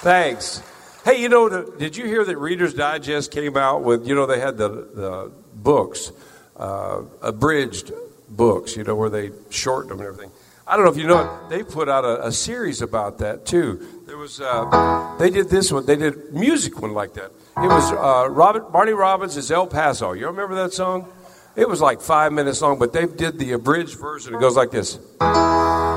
Thanks. Hey, did you hear that Reader's Digest came out with, they had the books, abridged books, where they shortened them and everything. I don't know if you know it. They put out a series about that, too. There was, they did this one. They did a music one like that. It was Barney Robbins' El Paso. You remember that song? It was like 5 minutes long, but they did the abridged version. It goes like this.